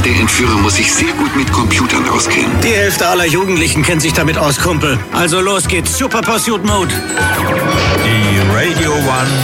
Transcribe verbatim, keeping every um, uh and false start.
der Entführer muss sich sehr gut mit Computern auskennen. Die Hälfte aller Jugendlichen kennt sich damit aus, Kumpel. Also los geht's, Super Pursuit Mode. Die Radio One